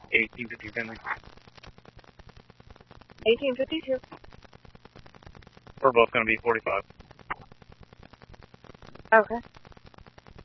1850 Finley. 1852. We're both going to be 45. Okay.